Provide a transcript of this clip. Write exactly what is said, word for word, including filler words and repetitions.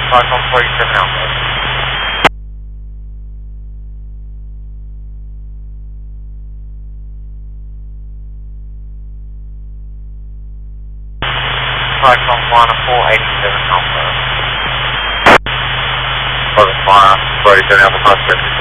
Cyclone forty-seven Alpha. Cyclone one four eighty-seven Alpha. For the fire, forty-seven Alpha,